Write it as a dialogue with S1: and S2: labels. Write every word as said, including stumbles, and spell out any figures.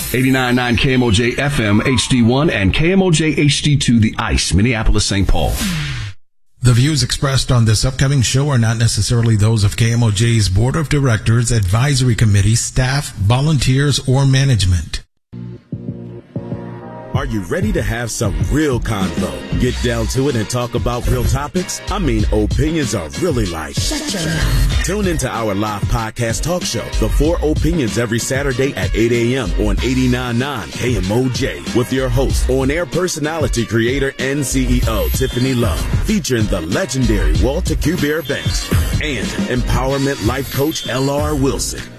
S1: eighty-nine point nine K M O J F M H D one and K M O J H D two, The Ice, Minneapolis, Saint Paul.
S2: The views expressed on this upcoming show are not necessarily those of K M O J's Board of Directors, Advisory Committee, staff, volunteers, or management.
S3: Are you ready to have some real convo? Get down to it and talk about real topics? I mean, opinions are really life.
S4: Shut your mouth.
S3: Tune into our live podcast talk show, The Four Opinions, every Saturday at eight a.m. on eighty-nine point nine K M O J with your host, on-air personality, creator, and C E O, Tiffany Love, featuring the legendary Walter Q. Bear Banks and empowerment life coach, L R. Wilson.